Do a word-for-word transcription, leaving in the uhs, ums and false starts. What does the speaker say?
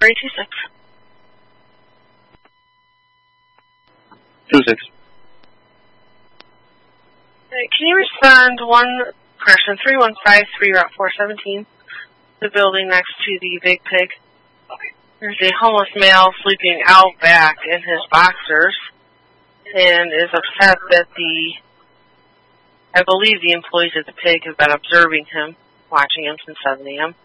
three two six. Two six. Okay, can you respond one person, three one five three Route four seventeen, the building next to the Big Pig? There's a homeless male sleeping out back in his boxers and is upset that the, I believe the employees at the Pig have been observing him, watching him since seven a.m.